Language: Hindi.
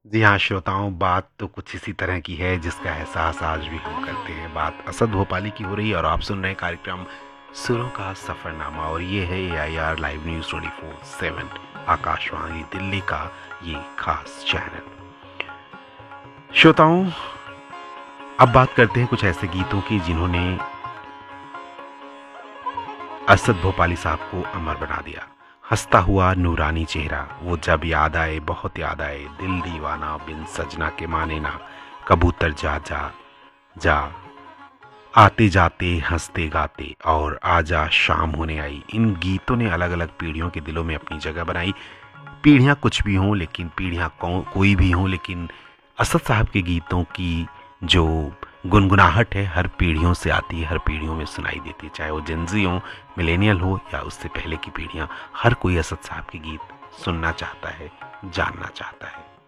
जी हाँ श्रोताओं, बात तो कुछ इसी तरह की है जिसका एहसास आज भी हम करते हैं। बात असद भोपाली की हो रही है और आप सुन रहे हैं कार्यक्रम सुरों का सफरनामा और ये है AIR live news 24/7 Akashvani Delhi का ये खास चैनल। श्रोताओं, अब बात करते हैं कुछ ऐसे गीतों की जिन्होंने असद भोपाली साहब को अमर बना दिया। हंसता हुआ नूरानी चेहरा, वो जब याद आए बहुत याद आए, दिल दीवाना बिन सजना के माने ना, कबूतर जा जा जा, आते जाते हंसते गाते और आजा शाम होने आई। इन गीतों ने अलग अलग पीढ़ियों के दिलों में अपनी जगह बनाई। पीढ़ियाँ कुछ भी हों, लेकिन पीढ़ियाँ कोई भी हों, लेकिन असद साहब के गीतों की जो गुनगुनाहट है हर पीढ़ियों से आती है, हर पीढ़ियों में सुनाई देती है। चाहे वो जेंजी हो, मिलेनियल हो या उससे पहले की पीढ़ियाँ, हर कोई असद साहब के गीत सुनना चाहता है, जानना चाहता है।